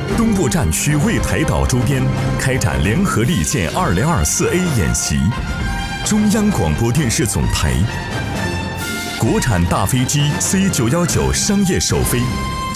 东部战区为台岛周边开展联合利剑 2024A 演习。中央广播电视总台。国产大飞机 C919 商业首飞，